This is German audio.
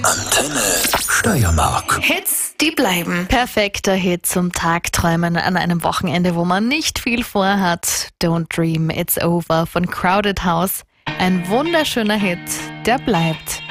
Antenne Steiermark. Hits, die bleiben. Perfekter Hit zum Tagträumen an einem Wochenende, wo man nicht viel vorhat. Don't Dream It's Over von Crowded House. Ein wunderschöner Hit, der bleibt.